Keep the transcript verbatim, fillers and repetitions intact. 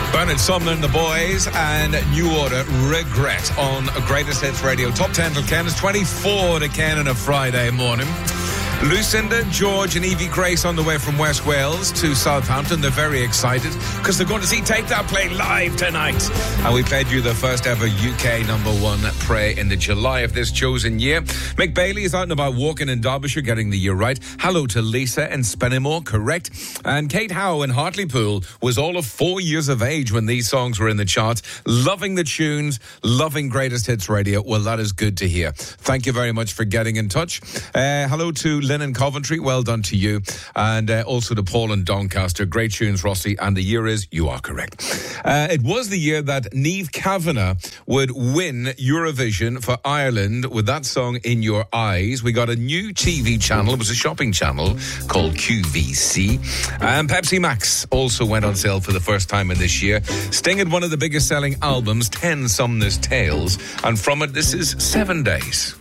Bernard Sumner and the Boys and New Order, Regret on Greatest Hits Radio. Top ten till Ken is twenty-four to Ken on a Friday morning. Lucinda, George and Evie Grace on the way from West Wales to Southampton. They're very excited because they're going to see Take That play live tonight. And we played you the first ever U K number one Pray in the July of this chosen year. Mick Bailey is out and about walking in Derbyshire, getting the year right. Hello to Lisa in Spennymoor, correct. And Kate Howe in Hartlepool was all of four years of age when these songs were in the charts. Loving the tunes, loving Greatest Hits Radio. Well, that is good to hear. Thank you very much for getting in touch. Uh, hello to Lynn in Coventry, well done to you. And uh, also to Paul in Doncaster. Great tunes, Rossi. And the year is, you are correct. Uh, it was the year that Niamh Kavanagh would win Eurovision for Ireland with that song In Your Eyes. We got a new T V channel. It was a shopping channel called Q V C. And Pepsi Max also went on sale for the first time in this year. Sting had one of the biggest selling albums, ten Sumner's Tales. And from it, this is Seven Days.